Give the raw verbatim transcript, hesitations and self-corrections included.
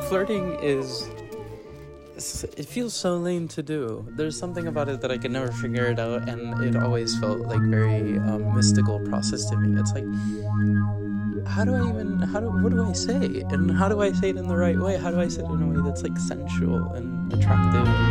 flirting is... it feels so lame to do. There's something about it that I could never figure it out, and it always felt like very um, mystical process to me. It's like, how do I even, how do, what do I say? And how do I say it in the right way? How do I say it in a way that's like sensual and attractive?